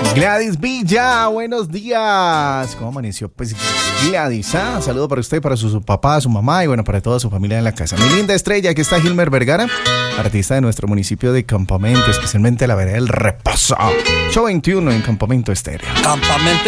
Gladys Villa, buenos días. ¿Cómo amaneció? Pues Gladys, un saludo para usted, para su papá, su mamá y bueno, para toda su familia en la casa. Mi linda estrella, aquí está Gilmer Vergara, artista de nuestro municipio de Campamento, especialmente la vereda del Reposo. Show 21 en Campamento Estéreo. Campamento